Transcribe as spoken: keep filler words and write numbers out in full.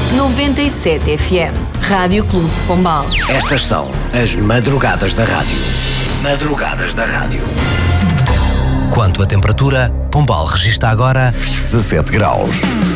noventa e sete F M. Rádio Clube de Pombal. Estas são as madrugadas da rádio. Madrugadas da rádio. Quanto à temperatura, Pombal registra agora dezassete graus.